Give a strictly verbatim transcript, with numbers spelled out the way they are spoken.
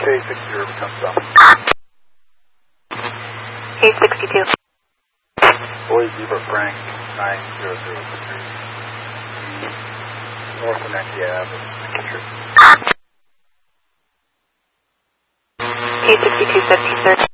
K sixty becomes south. K sixty-two. Boys, Zebra Frank, nine zero zero three. North of Nancy Avenue, Citrus. K sixty-two, seventeen thirty.